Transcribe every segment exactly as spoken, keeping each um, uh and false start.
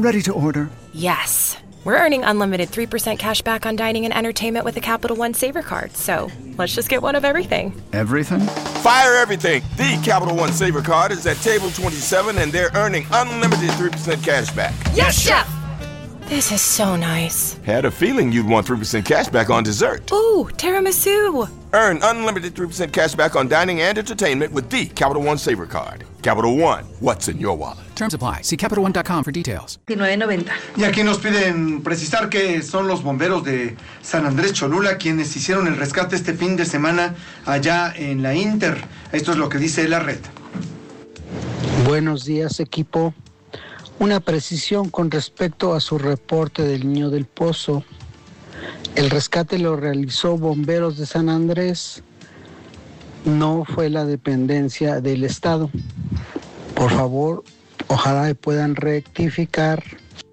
Ready to order? Yes. We're earning unlimited three percent cash back on dining and entertainment with the Capital One Saver Card. So let's just get one of everything. Everything? Fire everything. The Capital One Saver Card is at table twenty-seven, and they're earning unlimited three percent cash back. Yes, Chef! This is so nice. Had a feeling you'd want three percent cash back on dessert. Ooh, tiramisu. Earn unlimited three percent cash back on dining and entertainment with the Capital One Saver Card. Capital One, what's in your wallet? Terms apply. See Capital One dot com for details. diecinueve noventa. Y aquí nos piden precisar que son los bomberos de San Andrés Cholula quienes hicieron el rescate este fin de semana allá en la Inter. Esto es lo que dice la red. Buenos días, equipo. Una precisión con respecto a su reporte del Niño del Pozo. El rescate lo realizó Bomberos de San Andrés. No fue la dependencia del Estado. Por favor, ojalá puedan rectificar.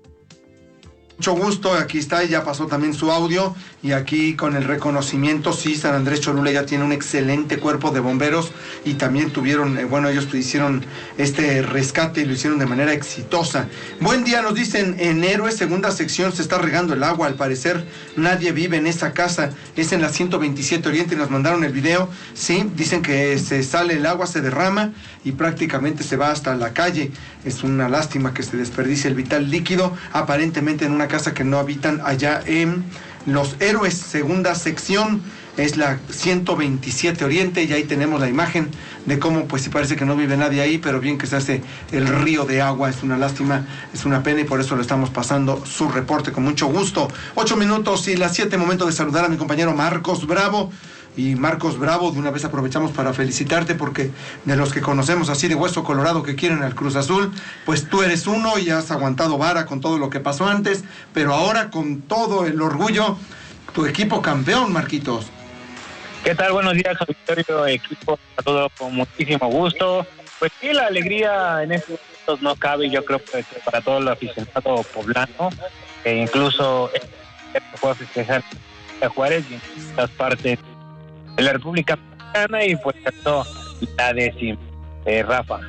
Mucho gusto, aquí está, ya pasó también su audio y aquí con el reconocimiento, sí, San Andrés Cholula ya tiene un excelente cuerpo de bomberos y también tuvieron, eh, bueno, ellos hicieron este rescate y lo hicieron de manera exitosa. Buen día, nos dicen en Héroes, segunda sección, se está regando el agua, al parecer nadie vive en esa casa, es en la ciento veintisiete Oriente y nos mandaron el video, sí, dicen que se sale el agua, se derrama y prácticamente se va hasta la calle. Es una lástima que se desperdicie el vital líquido, aparentemente en una casa que no habitan allá en Los Héroes, segunda sección, es la ciento veintisiete Oriente, y ahí tenemos la imagen de cómo, pues sí parece que no vive nadie ahí, pero bien que se hace el río de agua. Es una lástima, es una pena, y por eso lo estamos pasando su reporte con mucho gusto. Ocho minutos y las siete, momento de saludar a mi compañero Marcos Bravo. Y Marcos Bravo, de una vez aprovechamos para felicitarte, porque de los que conocemos así de hueso colorado que quieren al Cruz Azul, pues tú eres uno y has aguantado vara con todo lo que pasó antes, pero ahora con todo el orgullo, tu equipo campeón, Marquitos. ¿Qué tal? Buenos días, auditorio, equipo, a todos con muchísimo gusto. Pues sí, la alegría en estos momentos no cabe, yo creo que para todo el aficionado poblano, e incluso el fue a festejar a Juárez y en estas partes de la República Mexicana, y pues esto la décima, eh, Rafa.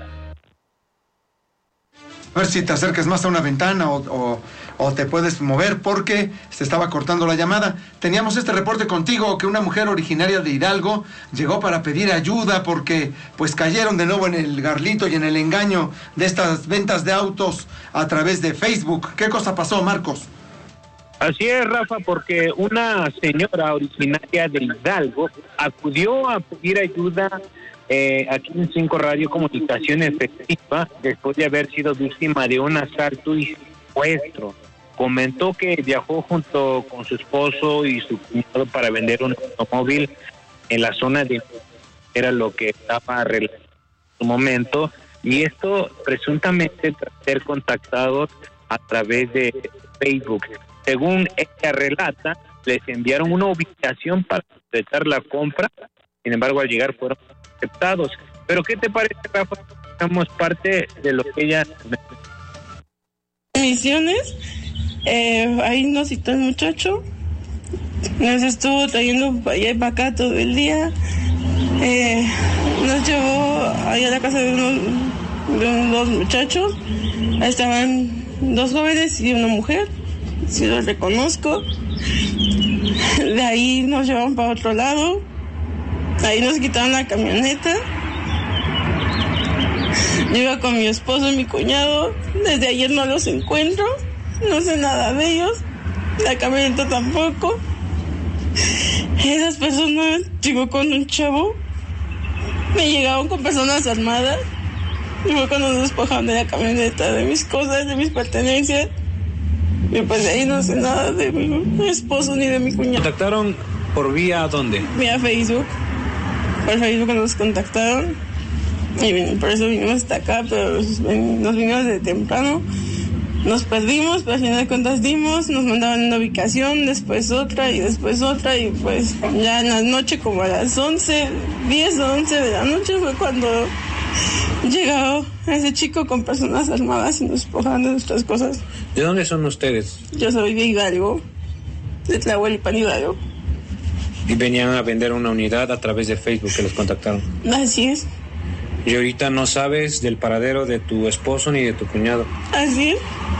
A ver si te acercas más a una ventana o, o, o te puedes mover, porque se estaba cortando la llamada. Teníamos este reporte contigo, que una mujer originaria de Hidalgo llegó para pedir ayuda porque pues cayeron de nuevo en el garlito y en el engaño de estas ventas de autos a través de Facebook. ¿Qué cosa pasó, Marcos? Así es, Rafa, porque una señora originaria de Hidalgo acudió a pedir ayuda eh, aquí en Cinco Radio Comunicación Efectiva después de haber sido víctima de un asalto y secuestro. Comentó que viajó junto con su esposo y su cuñado para vender un automóvil en la zona de... era lo que estaba arreglando en su momento, y esto presuntamente tras ser contactados a través de Facebook. Según ella relata, les enviaron una ubicación para completar la compra, sin embargo al llegar fueron aceptados. Pero ¿qué te parece, Rafa? Somos parte de lo que ella... Misiones, eh, ahí nos citó el muchacho, nos estuvo trayendo para allá y para acá todo el día, eh, nos llevó ahí a la casa de unos, de unos dos muchachos, ahí estaban dos jóvenes y una mujer. Si los reconozco. De ahí nos llevaron para otro lado. Ahí nos quitaron la camioneta. Yo iba con mi esposo y mi cuñado. Desde ayer no los encuentro. No sé nada de ellos. La camioneta tampoco. Esas personas llegó con un chavo. Me llegaron con personas armadas. Y fue cuando nos despojaron de la camioneta, de mis cosas, de mis pertenencias. Y pues de ahí no sé nada de mi esposo ni de mi cuñado. ¿Contactaron por vía dónde? Vía Facebook. Por Facebook nos contactaron. Y por eso vinimos hasta acá, pero nos vinimos de temprano. Nos perdimos, pero al final de cuentas dimos, nos mandaban una ubicación, después otra y después otra. Y pues ya en la noche, como a las once, diez o once de la noche, fue cuando llegó ese chico con personas armadas y nos despojaron de nuestras cosas. ¿De dónde son ustedes? Yo soy de Hidalgo, de Tlahuelipan, Hidalgo. Y venían a vender una unidad a través de Facebook que los contactaron. Así es. Y ahorita no sabes del paradero de tu esposo ni de tu cuñado. Así es.